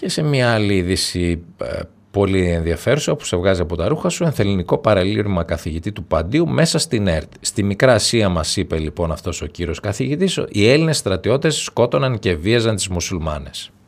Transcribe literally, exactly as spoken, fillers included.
Και σε μια άλλη είδηση πολύ ενδιαφέρουσα, όπου σε βγάζει από τα ρούχα σου, ενθεληνικό παραλήρημα καθηγητή του Παντίου μέσα στην ΕΡΤ. Στη Μικρά Ασία, μας είπε λοιπόν αυτός ο κύριος καθηγητής, οι Έλληνες στρατιώτες σκότωναν και βίαζαν τις μουσουλμάνες.